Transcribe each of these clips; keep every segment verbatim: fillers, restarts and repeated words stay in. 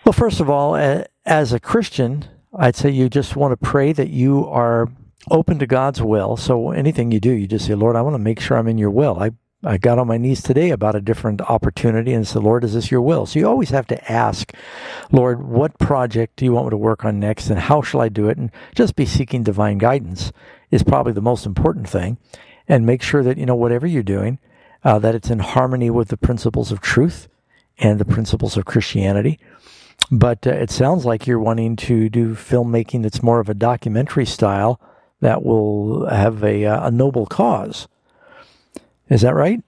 Well, first of all, as a Christian, I'd say you just want to pray that you are open to God's will. So anything you do, you just say, Lord, I want to make sure I'm in your will. I, I got on my knees today about a different opportunity and said, Lord, is this your will? So you always have to ask, Lord, what project do you want me to work on next, and how shall I do it? And just be seeking divine guidance is probably the most important thing. And make sure that, you know, whatever you're doing, uh, that it's in harmony with the principles of truth and the principles of Christianity. But uh, it sounds like you're wanting to do filmmaking that's more of a documentary style that will have a, a noble cause. Is that right?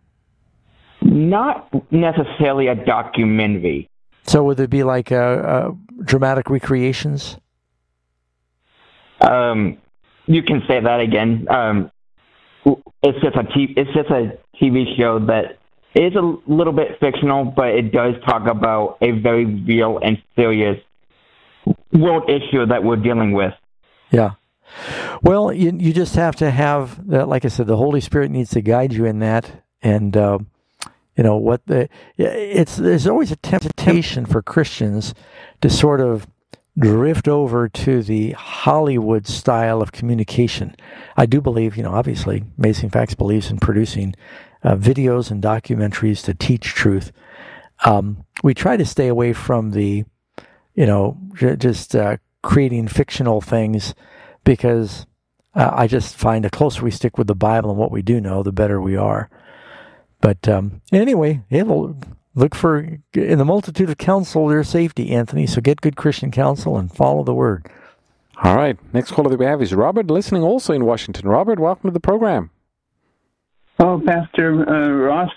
Not necessarily a documentary. So would it be like a, a dramatic recreations? Um, you can say that again. Um, it's just a t- it's just a T V show that is a little bit fictional, but it does talk about a very real and serious world issue that we're dealing with. Yeah. Well, you you just have to have that. Like I said, the Holy Spirit needs to guide you in that, and uh, you know what the it's. There's always a temptation for Christians to sort of drift over to the Hollywood style of communication. I do believe, you know, obviously, Amazing Facts believes in producing uh, videos and documentaries to teach truth. Um, we try to stay away from the, you know, j- just uh, creating fictional things, because uh, I just find the closer we stick with the Bible and what we do know, the better we are. But um, anyway, it'll look for, in the multitude of counsel, there's safety, Anthony. So get good Christian counsel and follow the word. All right. Next caller that we have is Robert, listening also in Washington. Robert, welcome to the program. Oh, Pastor uh, Ross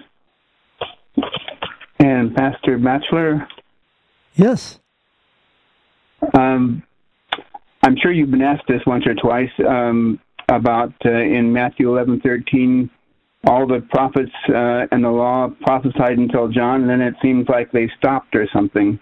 and Pastor Batchelor. Yes. Um, I'm sure you've been asked this once or twice um, about uh, in Matthew eleven thirteen, all the prophets uh, and the law prophesied until John, and then it seems like they stopped or something.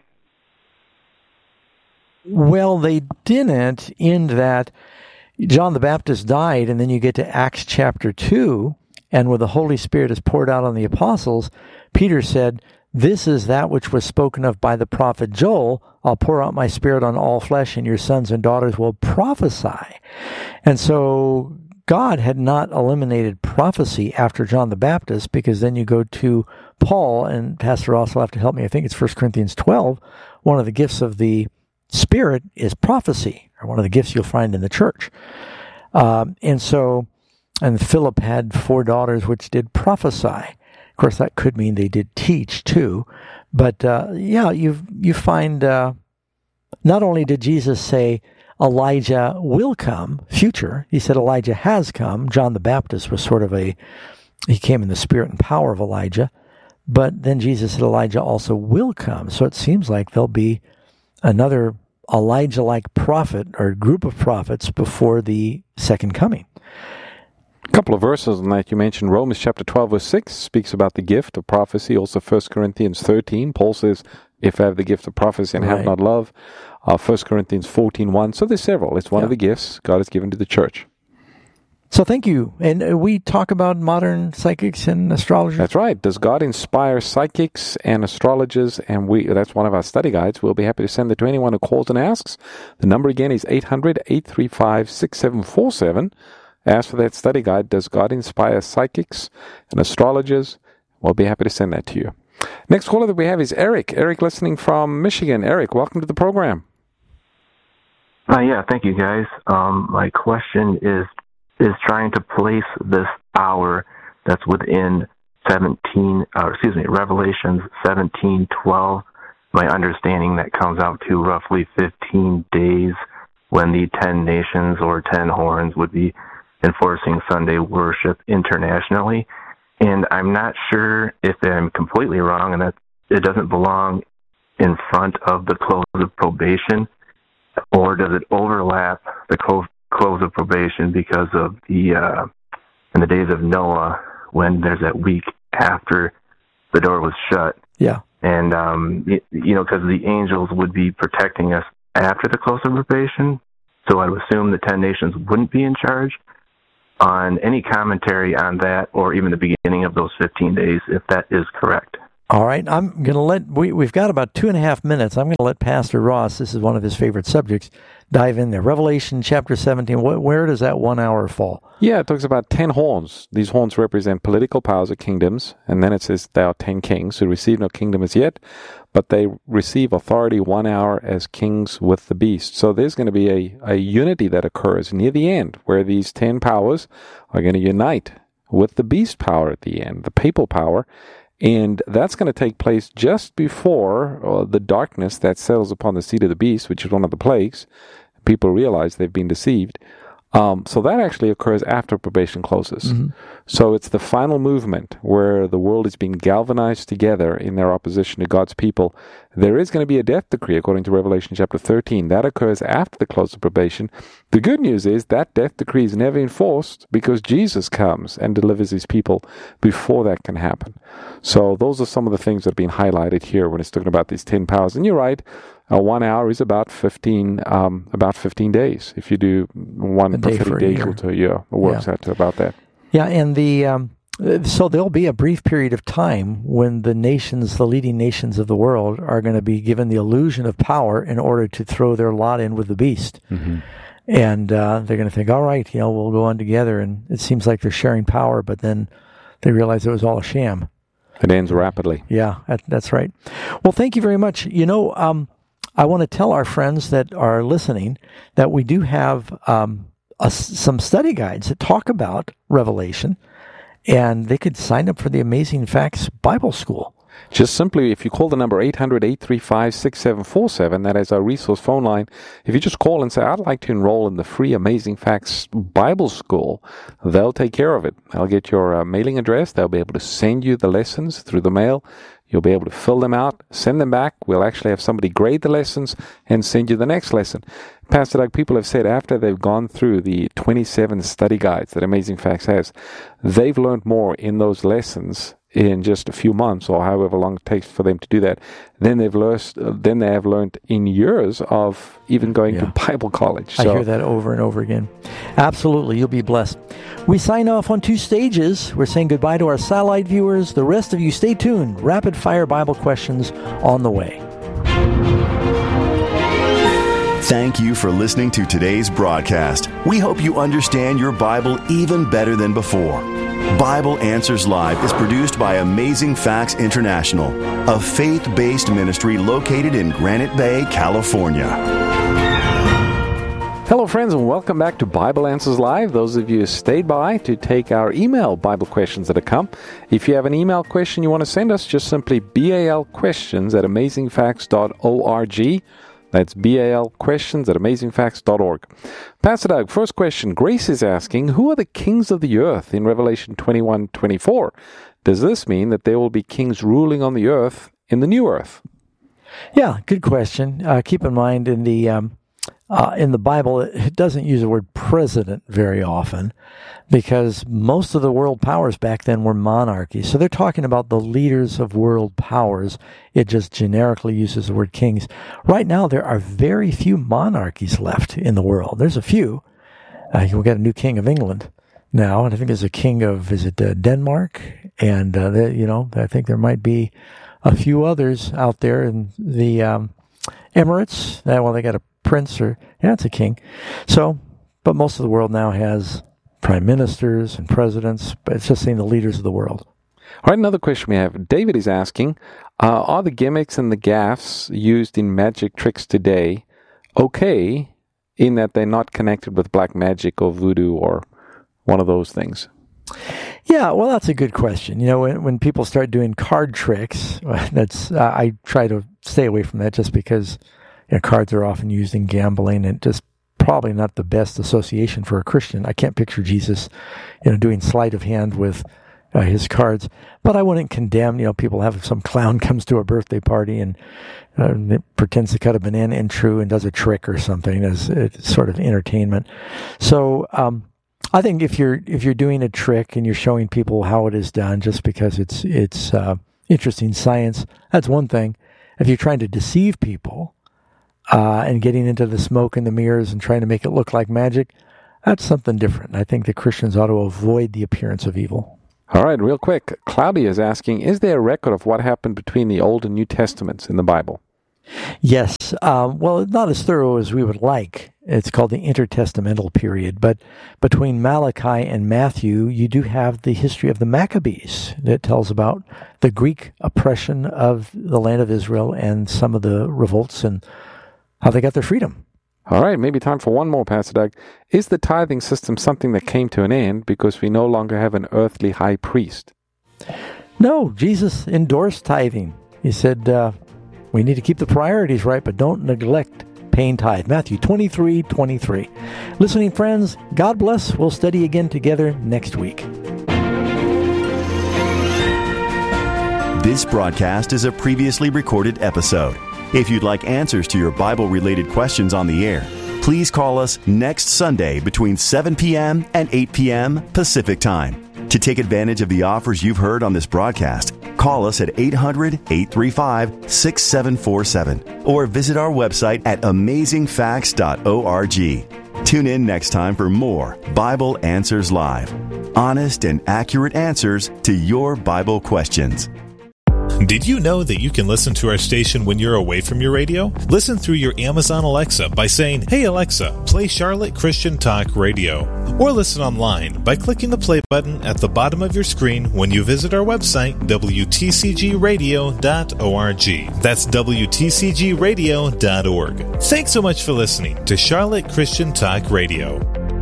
Well, they didn't, in that John the Baptist died, and then you get to Acts chapter two, and when the Holy Spirit is poured out on the apostles, Peter said, this is that which was spoken of by the prophet Joel. I'll pour out my Spirit on all flesh, and your sons and daughters will prophesy. And so God had not eliminated prophecy after John the Baptist, because then you go to Paul, and Pastor Ross will have to help me, I think it's First Corinthians twelve, one of the gifts of the Spirit is prophecy, or one of the gifts you'll find in the church. Um, and so, and Philip had four daughters which did prophesy. Of course, that could mean they did teach too. But uh, yeah, you you find uh, not only did Jesus say Elijah will come, future, he said Elijah has come. John the Baptist was sort of a, he came in the spirit and power of Elijah. But then Jesus said Elijah also will come. So it seems like there'll be another Elijah-like prophet or group of prophets before the second coming. A couple of verses on that. You mentioned Romans chapter twelve, verse six, speaks about the gift of prophecy. Also First Corinthians thirteen, Paul says, if I have the gift of prophecy and Right. have not love. Uh, First Corinthians fourteen, one. So there's several. It's one Yeah. of the gifts God has given to the church. So thank you. And uh, we talk about modern psychics and astrologers. That's right. Does God inspire psychics and astrologers? And we that's one of our study guides. We'll be happy to send it to anyone who calls and asks. The number again is eight hundred, eight three five, six seven four seven. Ask for that study guide. Does God inspire psychics and astrologers? We'll be happy to send that to you. Next caller that we have is Eric. Eric listening from Michigan. Eric, welcome to the program. Uh, yeah, thank you, guys. Um, my question is is trying to place this hour that's within seventeen, or excuse me, Revelations seventeen twelve. My understanding that comes out to roughly fifteen days when the ten nations or ten horns would be enforcing Sunday worship internationally. And I'm not sure if I'm completely wrong and that it doesn't belong in front of the close of probation, or does it overlap the close close of probation because of the uh, in the days of Noah, when there's that week after the door was shut. Yeah. And, um, you, you know, because the angels would be protecting us after the close of probation, so I would assume the ten nations wouldn't be in charge. On any commentary on that, or even the beginning of those fifteen days, if that is correct. All right, I'm going to let, we, we've got about two and a half minutes. I'm going to let Pastor Ross, this is one of his favorite subjects, dive in there. Revelation chapter seventeen, wh- where does that one hour fall? Yeah, it talks about ten horns. These horns represent political powers or kingdoms, and then it says there are ten kings who receive no kingdom as yet, but they receive authority one hour as kings with the beast. So there's going to be a, a unity that occurs near the end, where these ten powers are going to unite with the beast power at the end, the papal power. And that's going to take place just before uh, the darkness that settles upon the seed of the beast, which is one of the plagues. People realize they've been deceived. Um, so that actually occurs after probation closes. Mm-hmm. So it's the final movement where the world is being galvanized together in their opposition to God's people. There is going to be a death decree according to Revelation chapter thirteen. That occurs after the close of probation. The good news is that death decree is never enforced because Jesus comes and delivers his people before that can happen. So those are some of the things that have been highlighted here when it's talking about these ten powers. And you're right. Uh, one hour is about fifteen, um, about fifteen days. If you do one a day prophetic day equal to a year, it works yeah. out to about that. Yeah, and the um, so there'll be a brief period of time when the nations, the leading nations of the world, are going to be given the illusion of power in order to throw their lot in with the beast. Mm-hmm. And uh, they're going to think, all right, you know, we'll go on together. And it seems like they're sharing power, but then they realize it was all a sham. It ends rapidly. Yeah, that, that's right. Well, thank you very much. You know, um, I want to tell our friends that are listening that we do have um, a, some study guides that talk about Revelation, and they could sign up for the Amazing Facts Bible School. Just simply, if you call the number eight hundred, eight three five, six seven four seven, that is our resource phone line. If you just call and say, I'd like to enroll in the free Amazing Facts Bible School, they'll take care of it. They'll get your uh, mailing address. They'll be able to send you the lessons through the mail. You'll be able to fill them out, send them back. We'll actually have somebody grade the lessons and send you the next lesson. Pastor Doug, people have said after they've gone through the twenty-seven study guides that Amazing Facts has, they've learned more in those lessons in just a few months or however long it takes for them to do that. Then they've learned, then they have learned in years of even going yeah. to Bible college. So, I hear that over and over again. Absolutely. You'll be blessed. We sign off on two stages. We're saying goodbye to our satellite viewers. The rest of you, stay tuned. Rapid fire Bible questions on the way. Thank you for listening to today's broadcast. We hope you understand your Bible even better than before. Bible Answers Live is produced by Amazing Facts International, a faith-based ministry located in Granite Bay, California. Hello, friends, and welcome back to Bible Answers Live. Those of you who stayed by to take our email Bible questions that have come. If you have an email question you want to send us, just simply balquestions at amazing facts dot org. That's balquestions at amazing facts dot org. Pastor Doug, first question. Grace is asking, who are the kings of the earth in Revelation twenty-one twenty-four? Does this mean that there will be kings ruling on the earth in the new earth? Yeah, good question. Uh, keep in mind, in the um, uh, in the Bible, it doesn't use the word president very often because most of the world powers back then were monarchies. So they're talking about the leaders of world powers. It just generically uses the word kings. Right now, there are very few monarchies left in the world. There's a few. Uh, we've got a new king of England now, and I think there's a king of, is it uh, Denmark? And, uh, the, you know, I think there might be a few others out there in the um, Emirates. Uh, well, they got a prince or, yeah, it's a king. So, but most of the world now has prime ministers and presidents, but it's just saying the leaders of the world. All right, another question we have. David is asking, uh, are the gimmicks and the gaffes used in magic tricks today okay in that they're not connected with black magic or voodoo or one of those things? Yeah, well, that's a good question. You know, when, when people start doing card tricks, that's uh, I try to stay away from that just because you know, cards are often used in gambling and just probably not the best association for a Christian. I can't picture Jesus, you know, doing sleight of hand with uh, his cards. But I wouldn't condemn, you know, people have some clown comes to a birthday party and uh, pretends to cut a banana in true and does a trick or something as a sort of entertainment. So um, I think if you're if you're doing a trick and you're showing people how it is done just because it's it's uh, interesting science, that's one thing. If you're trying to deceive people, Uh, and getting into the smoke and the mirrors and trying to make it look like magic, that's something different. I think the Christians ought to avoid the appearance of evil. All right, real quick. Claudia is asking, is there a record of what happened between the Old and New Testaments in the Bible? Yes. Um, well, not as thorough as we would like. It's called the intertestamental period. But between Malachi and Matthew, you do have the history of the Maccabees that tells about the Greek oppression of the land of Israel and some of the revolts and how they got their freedom. All right, maybe time for one more, Pastor Doug. Is the tithing system something that came to an end because we no longer have an earthly high priest? No, Jesus endorsed tithing. He said, uh, we need to keep the priorities right, but don't neglect paying tithe. Matthew twenty-three twenty-three. Listening friends, God bless. We'll study again together next week. This broadcast is a previously recorded episode. If you'd like answers to your Bible-related questions on the air, please call us next Sunday between seven p.m. and eight p.m. Pacific Time. To take advantage of the offers you've heard on this broadcast, call us at eight hundred, eight three five, six seven four seven or visit our website at amazing facts dot org. Tune in next time for more Bible Answers Live. Honest and accurate answers to your Bible questions. Did you know that you can listen to our station when you're away from your radio? Listen through your Amazon Alexa by saying, "Hey Alexa, play Charlotte Christian Talk Radio." Or listen online by clicking the play button at the bottom of your screen when you visit our website, w t c g radio dot org. That's w t c g radio dot org. Thanks so much for listening to Charlotte Christian Talk Radio.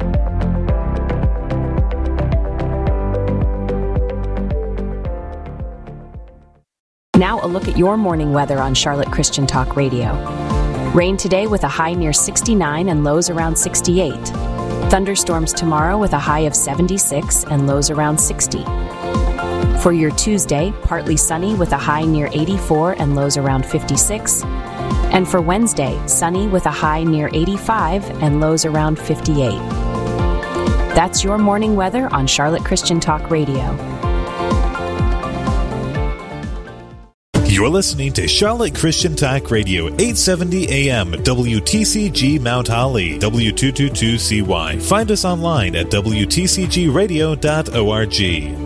Now a look at your morning weather on Charlotte Christian Talk Radio. Rain today with a high near sixty-nine and lows around sixty-eight. Thunderstorms tomorrow with a high of seventy-six and lows around sixty. For your Tuesday, partly sunny with a high near eighty-four and lows around fifty-six. And for Wednesday, sunny with a high near eighty-five and lows around fifty-eight. That's your morning weather on Charlotte Christian Talk Radio. You're listening to Charlotte Christian Talk Radio, eight seventy A M, W T C G Mount Holly, W two twenty-two C Y. Find us online at w t c g radio dot org.